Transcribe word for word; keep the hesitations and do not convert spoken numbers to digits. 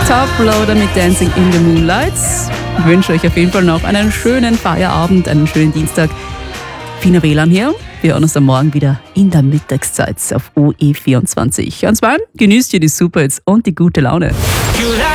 Top Loader mit Dancing in the Moonlight. Ich wünsche euch auf jeden Fall noch einen schönen Feierabend, einen schönen Dienstag. Fina W L A N hier. Wir hören uns dann morgen wieder in der Mittagszeit auf O E vierundzwanzig. Ans Bein, genießt ihr die Superhits und die gute Laune.